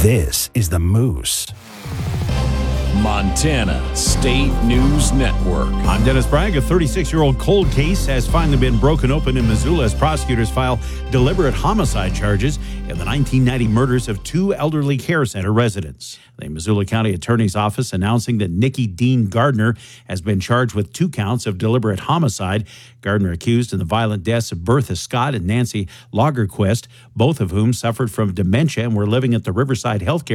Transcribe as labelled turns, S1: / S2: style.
S1: This is The Moose.
S2: Montana State News Network.
S3: I'm Dennis Bragg. A 36-year-old cold case has finally been broken open in Missoula as prosecutors file deliberate homicide charges in the 1990 murders of two elderly care center residents. The Missoula County Attorney's Office announcing that Nikki Dean Gardner has been charged with 2 counts of deliberate homicide. Gardner accused in the violent deaths of Bertha Scott and Nancy Lagerquist, both of whom suffered from dementia and were living at the Riverside Healthcare